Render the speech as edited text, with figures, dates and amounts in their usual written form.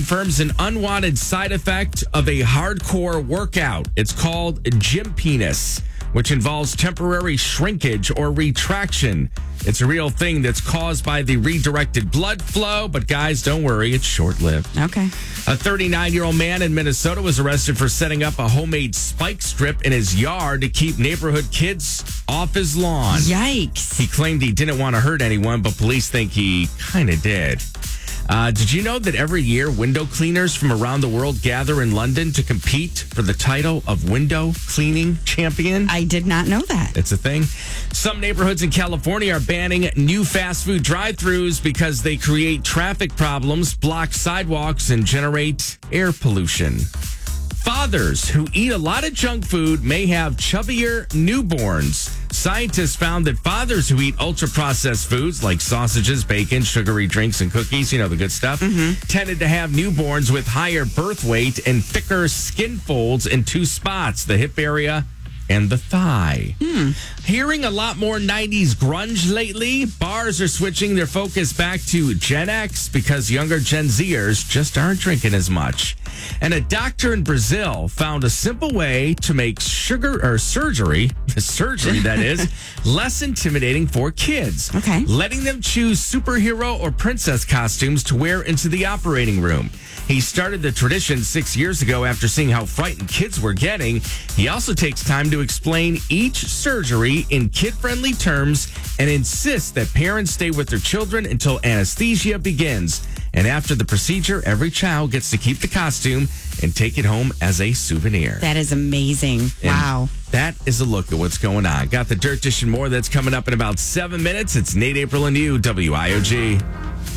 confirms an unwanted side effect of a hardcore workout. It's called gym penis, which involves temporary shrinkage or retraction. It's a real thing that's caused by the redirected blood flow, but guys, don't worry, it's short-lived. Okay. A 39-year-old man in Minnesota was arrested for setting up a homemade spike strip in his yard to keep neighborhood kids off his lawn. Yikes. He claimed he didn't want to hurt anyone, but police think he kind of did. Did you know that every year window cleaners from around the world gather in London to compete for the title of window cleaning champion? I did not know that. It's a thing. Some neighborhoods in California are banning new fast food drive-thrus because they create traffic problems, block sidewalks, and generate air pollution. Fathers who eat a lot of junk food may have chubbier newborns. Scientists found that fathers who eat ultra-processed foods like sausages, bacon, sugary drinks, and cookies, you know, the good stuff, tended to have newborns with higher birth weight and thicker skin folds in two spots, the hip area and the thigh. Hearing a lot more 90s grunge lately, bars are switching their focus back to Gen X because younger Gen Zers just aren't drinking as much. And a doctor in Brazil found a simple way to make surgery that is, less intimidating for kids. Okay. Letting them choose superhero or princess costumes to wear into the operating room. He started the tradition 6 years ago after seeing how frightened kids were getting. He also takes time to explain each surgery in kid-friendly terms and insists that parents stay with their children until anesthesia begins. And after the procedure, every child gets to keep the costume and take it home as a souvenir. That is amazing. And wow. that is a look at what's going on. Got the Dirt Dish and more that's coming up in about 7 minutes. It's Nate, April, and you, WIOG.